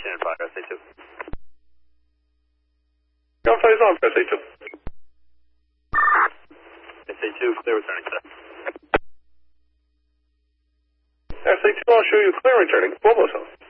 Standard 5, SA2. Gunfire is on for SA2. SA2, clear returning, sir. SA2, I'll show you clear returning. Bobo,